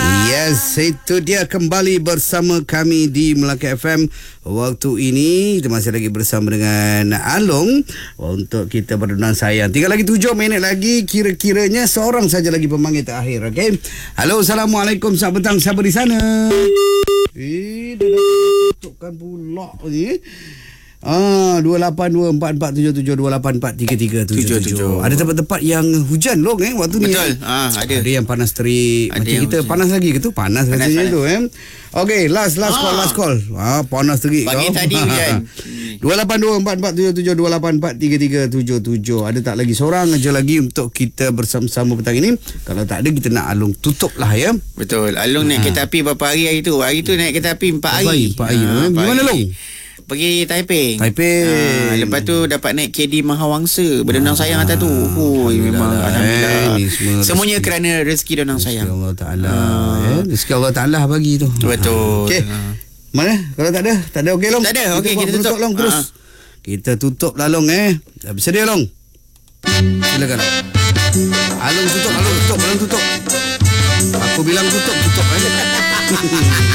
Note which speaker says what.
Speaker 1: Yes, itu dia kembali bersama kami di Melaka FM. Waktu ini kita masih lagi bersama dengan Along untuk kita berdunang sayang. Tinggal lagi 7 minit lagi, kira-kiranya seorang saja lagi pemanggil terakhir. Okay? Halo, Assalamualaikum, selamat petang. Siapa di sana? Dah tutupkan pula ni. 28244772843377. Ada tempat-tempat yang hujan long waktu ni.
Speaker 2: Betul. Ada.
Speaker 1: Ada yang panas terik.
Speaker 2: Ada
Speaker 1: Macam kita
Speaker 2: hujan.
Speaker 1: panas lagi ke tu? Panas rasanya tu Okey, last call. Panas terik
Speaker 2: Pagi
Speaker 1: kau.
Speaker 2: tadi hujan.
Speaker 1: 28244772843377. Ada tak lagi seorang aja lagi untuk kita bersama-sama petang ini? Kalau tak ada, kita nak Along tutup lah ya.
Speaker 2: Betul. Along naik kereta api berapa hari tu? Hari tu naik kereta api 4 hari.
Speaker 1: 4 hari. Gimana Long?
Speaker 2: Pergi Taipei.
Speaker 1: Lepas
Speaker 2: tu dapat naik KD Mahawangsa. Berdonang sayang atas tu. Memang Alhamdulillah. Semuanya kerana rezeki donang sayang.
Speaker 1: Rezeki Allah Ta'ala. Rezeki Allah Ta'ala bagi tu.
Speaker 2: Betul.
Speaker 1: Okey. Mana? Kalau tak ada okey Long?
Speaker 2: Tak ada. Okey, kita tutup
Speaker 1: Long terus. Kita tutup lah Long Bersedia Long? Silakan Long. Along tutup. Aku bilang tutup